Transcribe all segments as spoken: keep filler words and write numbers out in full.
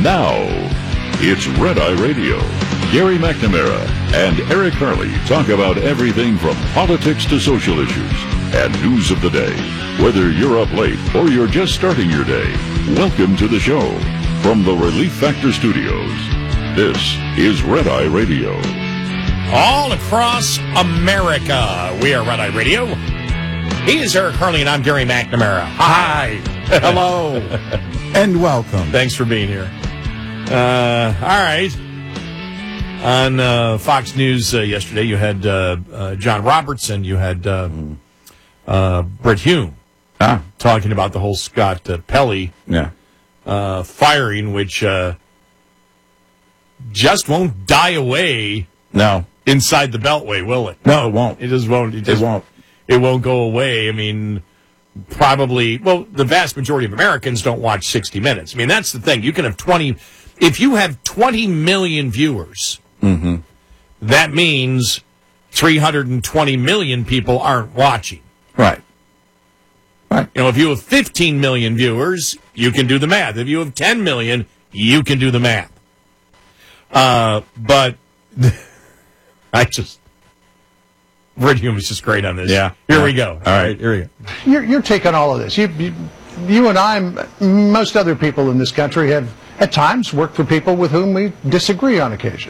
Now, it's Red Eye Radio. Gary McNamara and Eric Harley talk about everything from politics to social issues and news of the day. Whether you're up late or you're just starting your day, welcome to the show. From the Relief Factor Studios, this is Red Eye Radio. All across America, we are Red Eye Radio. He is Eric Harley, and I'm Gary McNamara. Hi. Hello. And welcome. Thanks for being here. Uh, all right. On uh, Fox News uh, yesterday, you had uh, uh, John Robertson, you had uh, uh, Brit Hume ah. talking about the whole Scott uh, Pelley yeah. uh, firing, which uh, just won't die away. No. Inside the Beltway, will it? No, it won't. It just won't. It, just, it won't. It won't go away. I mean, probably. Well, the vast majority of Americans don't watch sixty minutes. I mean, that's the thing. You can have twenty. If you have twenty million viewers, mm-hmm. that means three hundred twenty million people aren't watching. Right. Right. You know, if you have fifteen million viewers, you can do the math. If you have ten million, you can do the math. Uh, but. I just, Brit Hume is just great on this. Yeah. Here yeah. we go. All right, here we go. Your, your take on all of this. You, you, you and I, most other people in this country, have at times worked for people with whom we disagree on occasion.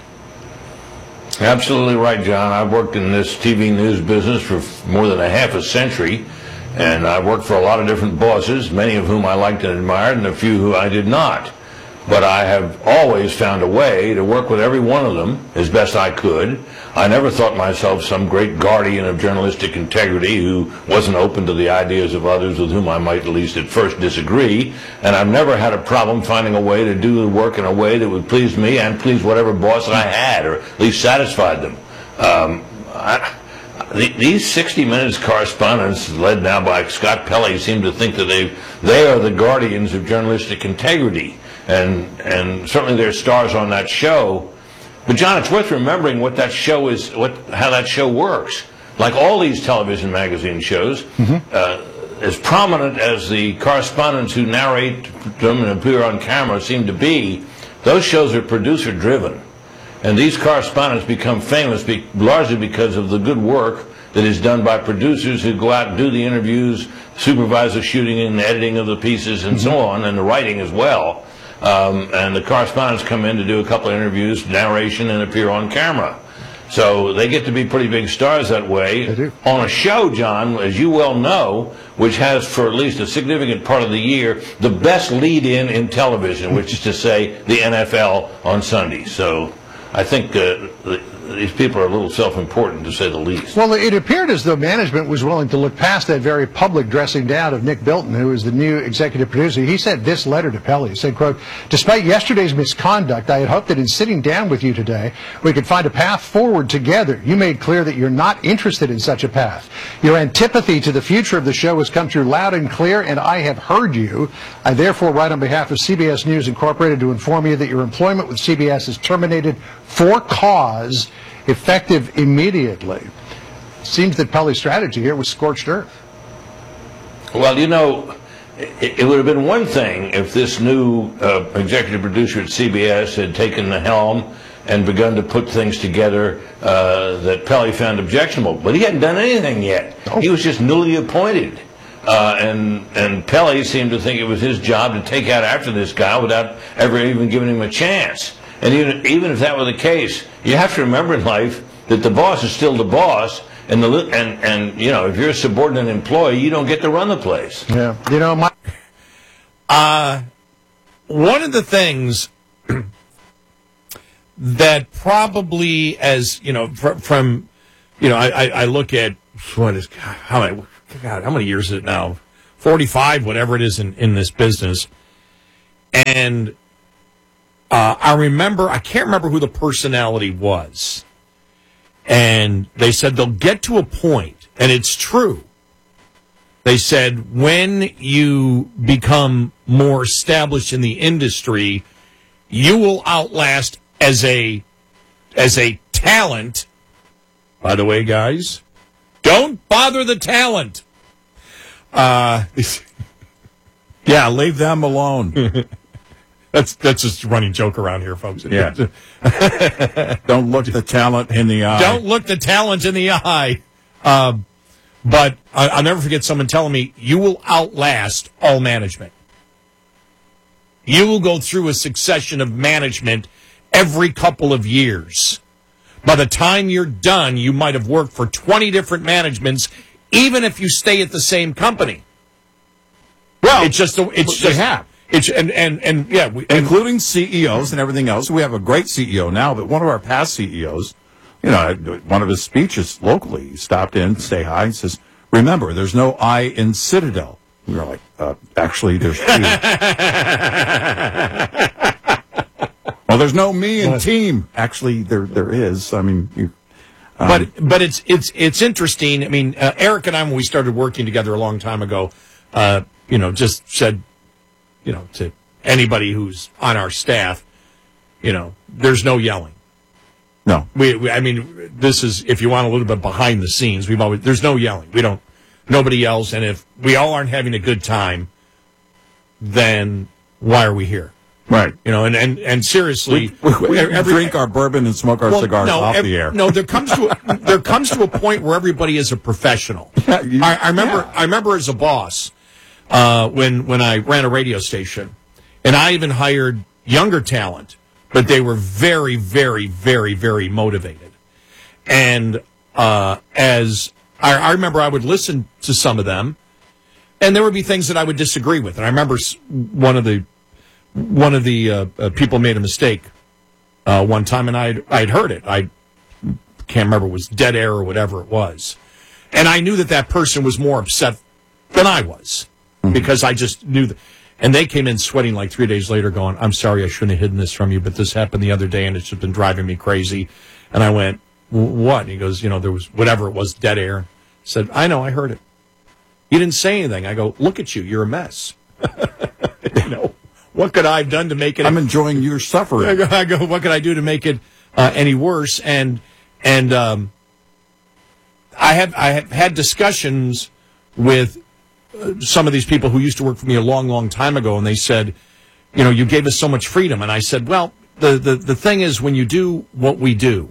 Absolutely right, John. I've worked in this T V news business for more than a half a century, and I've worked for a lot of different bosses, many of whom I liked and admired, and a few who I did not. But I have always found a way to work with every one of them as best I could. I never thought myself some great guardian of journalistic integrity who wasn't open to the ideas of others with whom I might at least at first disagree. And I've never had a problem finding a way to do the work in a way that would please me and please whatever boss I had, or at least satisfied them. Um, I, These sixty minutes correspondents, led now by Scott Pelley, seem to think that they they are the guardians of journalistic integrity. And and certainly there's stars on that show. But, John, it's worth remembering what that show is, what how that show works. Like all these television magazine shows, mm-hmm. uh, as prominent as the correspondents who narrate them and appear on camera seem to be, those shows are producer-driven. And these correspondents become famous be largely because of the good work that is done by producers who go out and do the interviews, supervise the shooting and the editing of the pieces, and mm-hmm. so on, and the writing as well. Um, and the correspondents come in to do a couple of interviews, narration, and appear on camera. So they get to be pretty big stars that way. They do. On a show, John, as you well know, which has for at least a significant part of the year the best lead-in in television, which is to say the N F L on Sunday. So I think uh, the, these people are a little self-important, to say the least. Well, it appeared as though management was willing to look past that very public dressing down of Nick Bilton, who is the new executive producer. He sent this letter to Pelley. He said, quote, "Despite yesterday's misconduct, I had hoped that in sitting down with you today, we could find a path forward together. You made clear that you're not interested in such a path. Your antipathy to the future of the show has come through loud and clear, and I have heard you. I therefore write on behalf of C B S News Incorporated to inform you that your employment with C B S is terminated for cause, effective immediately." Seems that Pelley's strategy here was scorched earth. Well, you know, it, it would have been one thing if this new uh, executive producer at C B S had taken the helm and begun to put things together uh, that Pelley found objectionable. But he hadn't done anything yet. Oh. He was just newly appointed. Uh, and, and Pelley seemed to think it was his job to take out after this guy without ever even giving him a chance. And even, even if that were the case, you have to remember in life that the boss is still the boss, and, the, and, and you know, if you're a subordinate employee, you don't get to run the place. Yeah, you know, my... Uh, one of the things that probably, as, you know, from, from you know, I, I, I look at, what is, how many, God, how many years is it now? forty-five, whatever it is in, in this business. And Uh, I remember, I can't remember who the personality was. And they said they'll get to a point, and it's true. They said when you become more established in the industry, you will outlast as a as a talent. By the way, guys, don't bother the talent. Uh, yeah, leave them alone. That's that's just a running joke around here, folks. Yeah. Don't look the talent in the eye. Don't look the talent in the eye. Uh, but I, I'll never forget someone telling me, you will outlast all management. You will go through a succession of management every couple of years. By the time you're done, you might have worked for twenty different managements, even if you stay at the same company. Well, it's just, a, it's they just, have. It's, and, and, and, yeah. We, and, Including C E Os and everything else. We have a great C E O now, but one of our past C E Os, you know, one of his speeches locally, he stopped in, say hi, and says, remember, there's no I in Citadel. We were like, uh, actually, there's two. Well, there's no me in team. Actually, there there is. I mean, you, um, but but it's it's it's interesting. I mean, uh, Eric and I, when we started working together a long time ago, uh, you know, just said, you know, to anybody who's on our staff, you know, there's no yelling. No, we, we I mean, this is, if you want a little bit behind the scenes, we've always, there's no yelling. We don't, nobody yells, and if we all aren't having a good time, then why are we here? Right. You know, and, and, and seriously, we, we, we every, drink our bourbon and smoke our well, cigars no, off every, the air. No, there comes to a, there comes to a point where everybody is a professional. Yeah, you, I, I remember yeah. I remember as a boss uh, when when I ran a radio station, and I even hired younger talent, but they were very, very, very, very motivated. And uh, as I, I remember, I would listen to some of them, and there would be things that I would disagree with. And I remember one of the one of the uh, uh, people made a mistake uh, one time, and I'd, I'd heard it. I can't remember, it was dead air or whatever it was. And I knew that that person was more upset than I was, mm-hmm. because I just knew that. And they came in sweating like three days later going, I'm sorry, I shouldn't have hidden this from you, but this happened the other day, and it's just been driving me crazy. And I went, what? And he goes, you know, there was whatever it was, dead air. I said, I know, I heard it. You didn't say anything. I go, look at you, you're a mess. You know, what could I have done to make it? I'm enjoying your suffering. I go, I go what could I do to make it uh, any worse? And and um, I have I have had discussions with uh, some of these people who used to work for me a long, long time ago, and they said, you know, you gave us so much freedom. And I said, well, the the, the thing is, when you do what we do,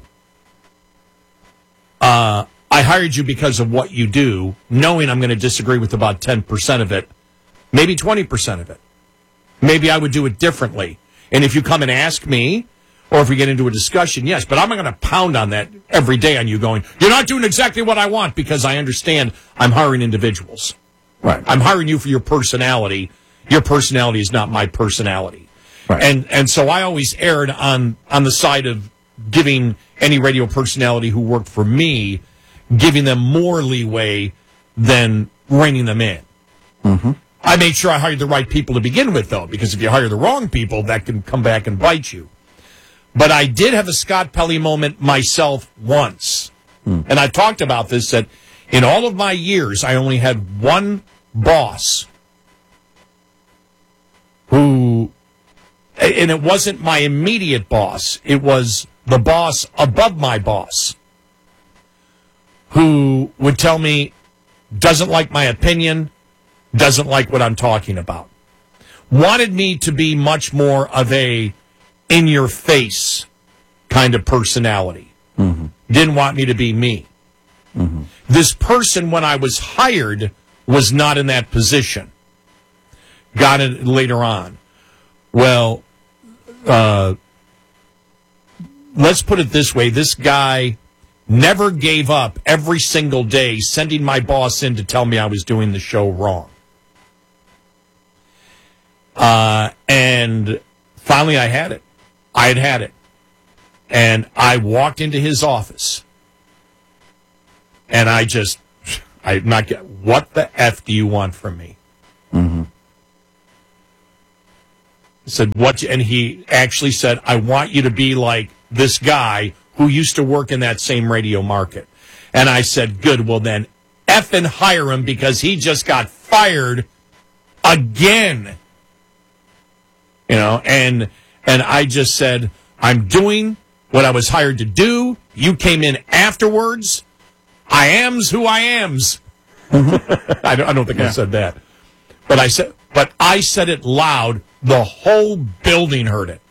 uh, I hired you because of what you do, knowing I'm going to disagree with about ten percent of it, maybe twenty percent of it. Maybe I would do it differently. And if you come and ask me, or if we get into a discussion, yes, but I'm not going to pound on that every day on you going, you're not doing exactly what I want, because I understand I'm hiring individuals. Right. I'm hiring you for your personality. Your personality is not my personality. Right. And and so I always erred on, on the side of giving any radio personality who worked for me, giving them more leeway than reining them in. Mm-hmm. I made sure I hired the right people to begin with, though, because if you hire the wrong people, that can come back and bite you. But I did have a Scott Pelley moment myself once. Hmm. And I've talked about this, that in all of my years, I only had one boss who, and it wasn't my immediate boss, it was the boss above my boss, who would tell me, doesn't like my opinion, doesn't like what I'm talking about. Wanted me to be much more of a in-your-face kind of personality. Mm-hmm. Didn't want me to be me. Mm-hmm. This person, when I was hired, was not in that position. Got it later on. Well, uh, let's put it this way. This guy never gave up every single day sending my boss in to tell me I was doing the show wrong. Uh, and finally I had it. I had had it. And I walked into his office. And I just, I'm not getting, what the F do you want from me? Mm-hmm. I said, what? And he actually said, I want you to be like this guy who used to work in that same radio market. And I said, good, well then, effing hire him, because he just got fired again. You know, and and I just said, I'm doing what I was hired to do. You came in afterwards. I am's who I am's. I, don't, I don't think yeah. I said that. But I said, but I said it loud the whole building heard it.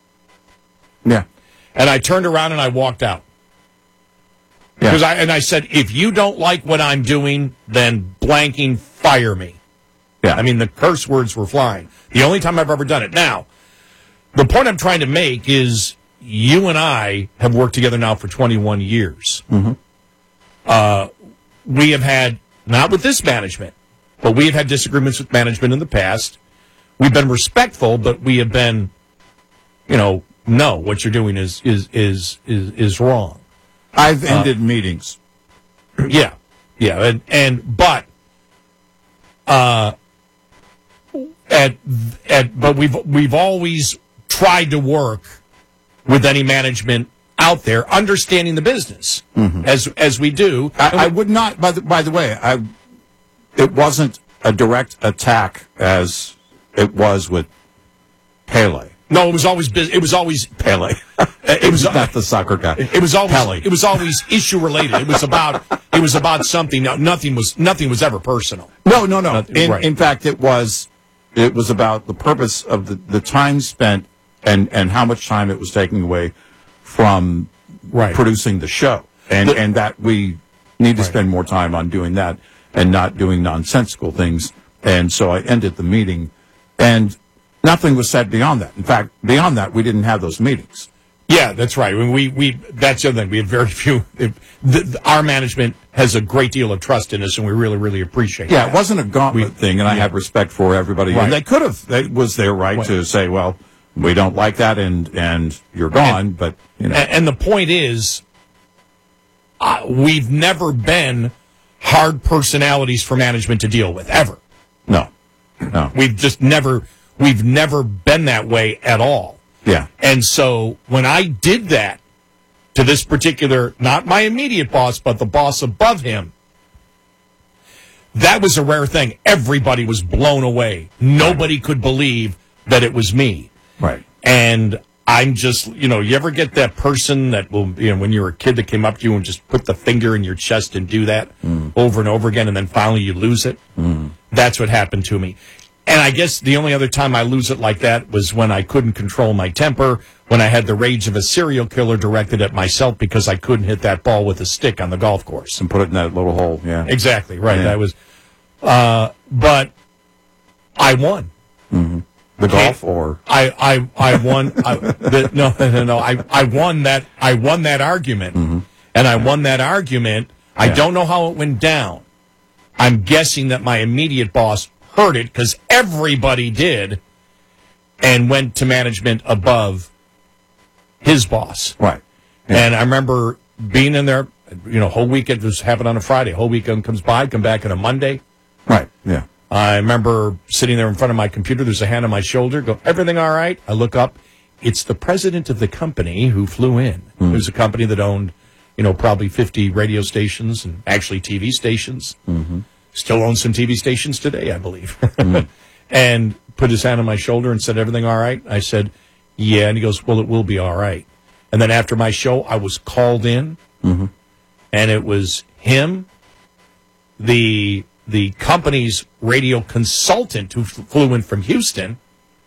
Yeah. And I turned around and I walked out. Yeah. Because I and I said, if you don't like what I'm doing, then blanking fire me. Yeah. I mean, the curse words were flying. The only time I've ever done it. Now, the point I'm trying to make is you and I have worked together now for twenty-one years. Mm-hmm. Uh, we have had, not with this management, but we have had disagreements with management in the past. We've been respectful, but we have been, you know, no, what you're doing is is is is, is wrong. I've ended uh, meetings. Yeah, yeah, and and but uh, at at but we've we've always tried to work with any management out there, understanding the business mm-hmm. as as we do. I, I would not. By the by the way, I it wasn't a direct attack as it was with Pele. No, it was always it was always Pele. It was not the soccer guy. It was always Pele. It was always issue related. It was about it was about something. No, nothing was nothing was ever personal. No, no, no. Nothing, in, right. in fact, it was it was about the purpose of the, the time spent and, and how much time it was taking away from right. producing the show, and the, and that we need to right. spend more time on doing that and not doing nonsensical things. And so I ended the meeting, and nothing was said beyond that. In fact, beyond that, we didn't have those meetings. Yeah, that's right. We we that's the other thing. We have very few. If, the, the, our management has a great deal of trust in us, and we really, really appreciate. Yeah, that. It wasn't a gauntlet we, thing, and yeah. I have respect for everybody. Right. And they could have. It was their right, right to say, "Well, we don't like that, and and you're gone." And, but you know, and, and the point is, uh, we've never been hard personalities for management to deal with ever. No, no, we've just never. We've never been that way at all. Yeah. And so when I did that to this particular, not my immediate boss, but the boss above him, that was a rare thing. Everybody was blown away. Nobody right. could believe that it was me. Right. And I'm just, you know, you ever get that person that will, you know, when you were a kid that came up to you and just put the finger in your chest and do that mm. over and over again, and then finally you lose it? Mm. That's what happened to me. And I guess the only other time I lose it like that was when I couldn't control my temper, when I had the rage of a serial killer directed at myself because I couldn't hit that ball with a stick on the golf course. And put it in that little hole, yeah. Exactly, right. Yeah. That was, uh, but I won. Mm-hmm. The golf or? I, I, I won, I, the, no, no, no, I, I won that, I won that argument. Mm-hmm. And I won that argument. I yeah. don't know how it went down. I'm guessing that my immediate boss heard it because everybody did and went to management above his boss. Right. Yeah. And I remember being in there, you know, whole weekend was happened on a Friday. Whole weekend comes by, come back on a Monday. Right. Yeah. I remember sitting there in front of my computer. There's a hand on my shoulder. Go, everything all right? I look up. It's the president of the company who flew in. Mm. It was a company that owned, you know, probably fifty radio stations and actually T V stations. Mm-hmm. Still owns some T V stations today, I believe. Mm. And put his hand on my shoulder and said, everything all right? I said, yeah. And he goes, well, it will be all right. And then after my show, I was called in, mm-hmm. and it was him, the the company's radio consultant who flew in from Houston,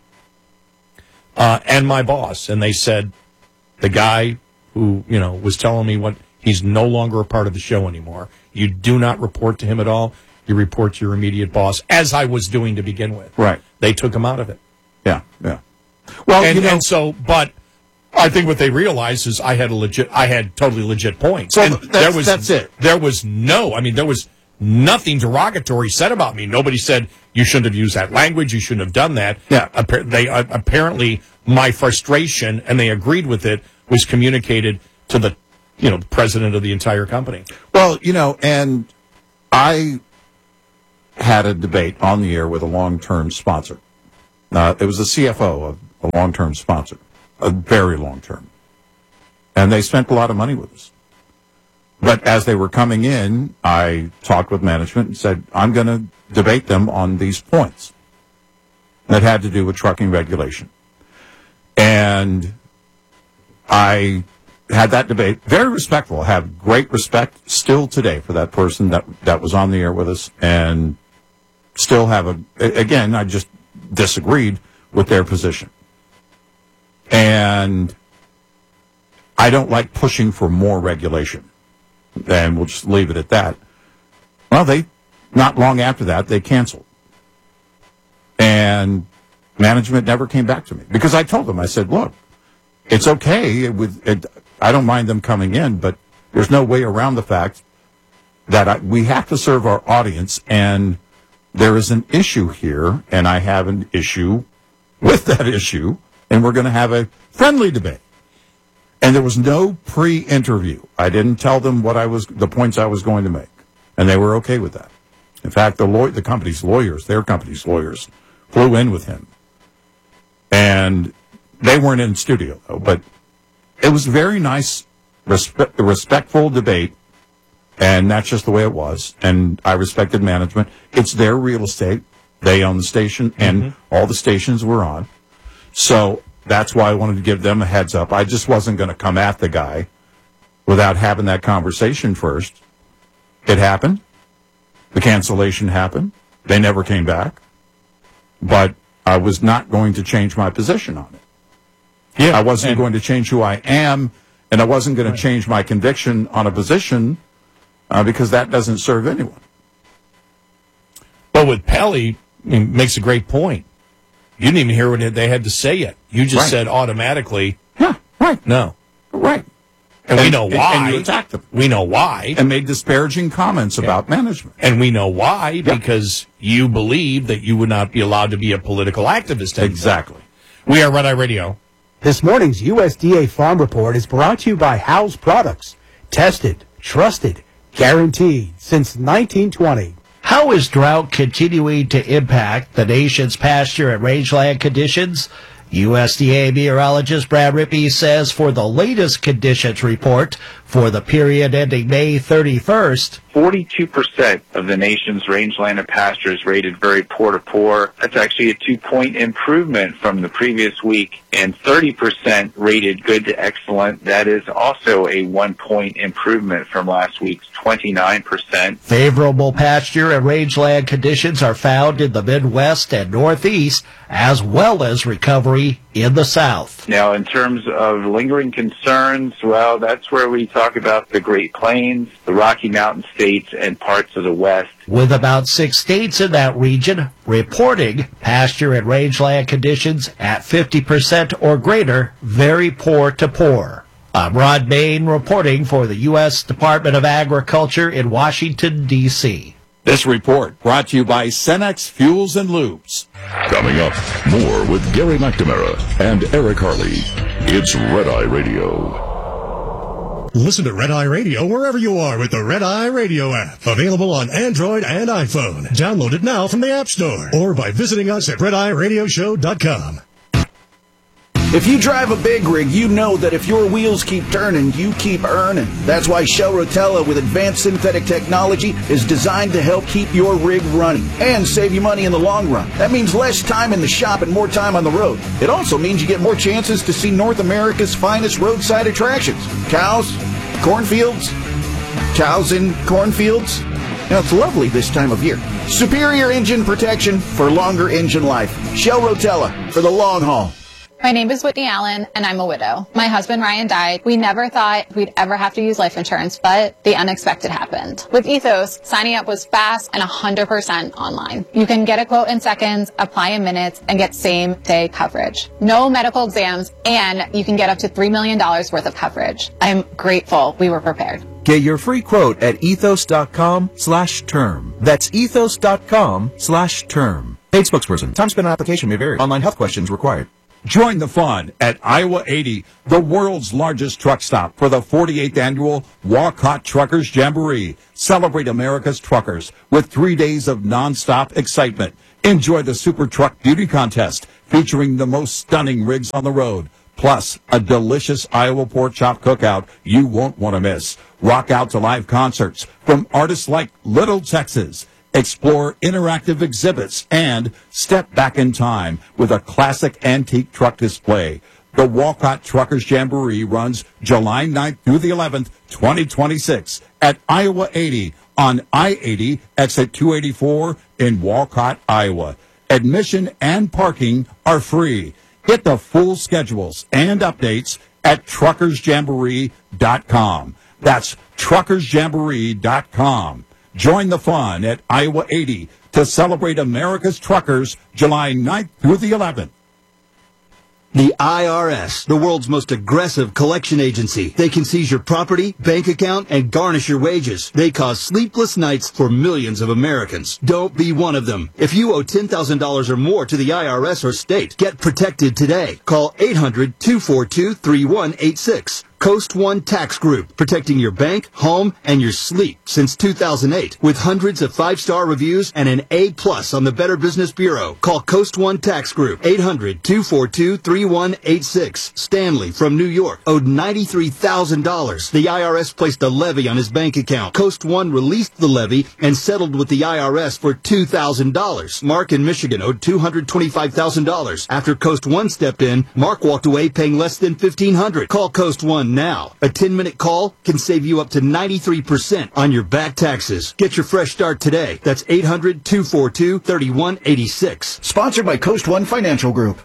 uh, and my boss. And they said, the guy who, you know, was telling me what, he's no longer a part of the show anymore. You do not report to him at all. You report to your immediate boss, as I was doing to begin with. Right. They took him out of it. Yeah, yeah. Well, and, you know, and so, but I think what they realized is I had a legit, I had totally legit points. So and that's, there was, that's it. There was no, I mean, there was nothing derogatory said about me. Nobody said you shouldn't have used that language. You shouldn't have done that. Yeah. Appa- they uh, apparently my frustration, and they agreed with it, was communicated to the, you know, president of the entire company. Well, you know, and I had a debate on the air with a long-term sponsor. Uh, it was the C F O of a long-term sponsor, a very long-term. And they spent a lot of money with us. But as they were coming in, I talked with management and said, I'm going to debate them on these points that had to do with trucking regulation. And I had that debate, very respectful. I have great respect still today for that person that that was on the air with us, and still have a, again, I just disagreed with their position. And I don't like pushing for more regulation. And we'll just leave it at that. Well, they, not long after that, they canceled. And management never came back to me. Because I told them, I said, look, it's okay. With it, I don't mind them coming in, but there's no way around the fact that I, we have to serve our audience, and there is an issue here, and I have an issue with that issue, and we're going to have a friendly debate. And there was no pre-interview. I didn't tell them what I was, the points I was going to make, and they were okay with that. In fact, the law, the company's lawyers, their company's lawyers, flew in with him, and they weren't in studio though. But it was a very nice, respe- respectful debate, and that's just the way it was. And I respected management. It's their real estate. They own the station, and mm-hmm. all the stations were on. So that's why I wanted to give them a heads up. I just wasn't going to come at the guy without having that conversation first. It happened. The cancellation happened. They never came back. But I was not going to change my position on it. Yeah, I wasn't going to change who I am, and I wasn't going right. to change my conviction on a position uh, because that doesn't serve anyone. But with Pelley, I mean, makes a great point. You didn't even hear what they had to say yet. You just right. said automatically, yeah, right. No. Right. And, and we know why. And you attacked them. We know why. And made disparaging comments yeah. about management. And we know why, yeah. because you believe that you would not be allowed to be a political activist anymore. Exactly. We are Red Eye Radio. This morning's U S D A Farm Report is brought to you by Howes Products. Tested, trusted, guaranteed since nineteen twenty. How is drought continuing to impact the nation's pasture and rangeland conditions? U S D A meteorologist Brad Rippey says for the latest conditions report for the period ending May thirty-first, forty-two percent of the nation's rangeland and pastures rated very poor to poor. That's actually a two-point improvement from the previous week, and thirty percent rated good to excellent. That is also a one-point improvement from last week's twenty-nine percent. Favorable pasture and rangeland conditions are found in the Midwest and Northeast, as well as recovery in the South. Now, in terms of lingering concerns, well, that's where we talk about the Great Plains, the Rocky Mountain states, and parts of the West. With about six states in that region reporting pasture and rangeland conditions at fifty percent or greater, very poor to poor. I'm Rod Bain reporting for the U S Department of Agriculture in Washington, D C This report brought to you by Cenex Fuels and Lubes. Coming up, more with Gary McNamara and Eric Harley. It's Red Eye Radio. Listen to Red Eye Radio wherever you are with the Red Eye Radio app. Available on Android and iPhone. Download it now from the App Store or by visiting us at red eye radio show dot com. If you drive a big rig, you know that if your wheels keep turning, you keep earning. That's why Shell Rotella with advanced synthetic technology is designed to help keep your rig running and save you money in the long run. That means less time in the shop and more time on the road. It also means you get more chances to see North America's finest roadside attractions. Cows, cornfields, cows in cornfields. Now, it's lovely this time of year. Superior engine protection for longer engine life. Shell Rotella for the long haul. My name is Whitney Allen, and I'm a widow. My husband, Ryan, died. We never thought we'd ever have to use life insurance, but the unexpected happened. With Ethos, signing up was fast and one hundred percent online. You can get a quote in seconds, apply in minutes, and get same-day coverage. No medical exams, and you can get up to three million dollars worth of coverage. I'm grateful we were prepared. Get your free quote at ethos.com slash term. That's ethos.com slash term. Paid spokesperson. Time spent on application may vary. Online health questions required. Join the fun at Iowa eighty, the world's largest truck stop, for the forty-eighth annual Walcott Truckers Jamboree. Celebrate America's truckers with three days of nonstop excitement. Enjoy the Super Truck Beauty Contest featuring the most stunning rigs on the road. Plus, a delicious Iowa pork chop cookout you won't want to miss. Rock out to live concerts from artists like Little Texas. Explore interactive exhibits and step back in time with a classic antique truck display. The Walcott Truckers Jamboree runs July ninth through the eleventh, twenty twenty-six at Iowa eighty on I eighty, exit two eighty-four in Walcott, Iowa. Admission and parking are free. Get the full schedules and updates at truckers jamboree dot com. That's truckers jamboree dot com. Join the fun at Iowa eighty to celebrate America's truckers July ninth through the eleventh. The I R S, the world's most aggressive collection agency. They can seize your property, bank account, and garnish your wages. They cause sleepless nights for millions of Americans. Don't be one of them. If you owe ten thousand dollars or more to the I R S or state, get protected today. Call eight hundred, two four two, three one eight six. Coast One Tax Group, protecting your bank, home, and your sleep since two thousand eight. With hundreds of five-star reviews and an A plus on the Better Business Bureau. Call Coast One Tax Group, eight hundred, two four two, three one eight six. Stanley from New York owed ninety-three thousand dollars. The I R S placed a levy on his bank account. Coast One released the levy and settled with the I R S for two thousand dollars. Mark in Michigan owed two hundred twenty-five thousand dollars. After Coast One stepped in, Mark walked away paying less than fifteen hundred dollars. Call Coast One now. A ten-minute call can save you up to ninety-three percent on your back taxes. Get your fresh start today. That's eight hundred, two four two, three one eight six. Sponsored by Coast One Financial Group.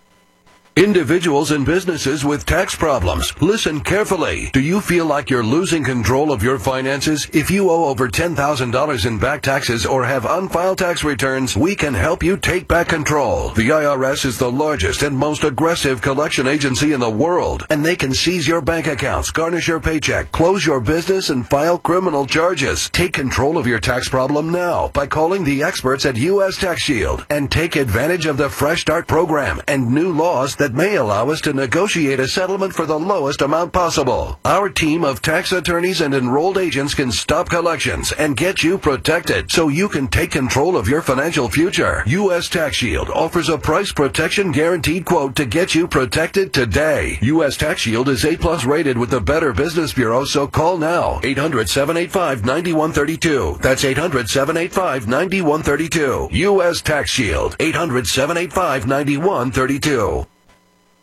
Individuals and businesses with tax problems, listen carefully. Do you feel like you're losing control of your finances? If you owe over ten thousand dollars in back taxes or have unfiled tax returns, we can help you take back control. The I R S is the largest and most aggressive collection agency in the world, and they can seize your bank accounts, garnish your paycheck, close your business, and file criminal charges. Take control of your tax problem now by calling the experts at U S Tax Shield and take advantage of the Fresh Start program and new laws that that may allow us to negotiate a settlement for the lowest amount possible. Our team of tax attorneys and enrolled agents can stop collections and get you protected so you can take control of your financial future. U S Tax Shield offers a price protection guaranteed quote to get you protected today. U S Tax Shield is A plus rated with the Better Business Bureau, so call now. eight hundred, seven eight five, nine one three two. That's eight hundred, seven eight five, nine one three two. U S Tax Shield. eight hundred, seven eight five, nine one three two.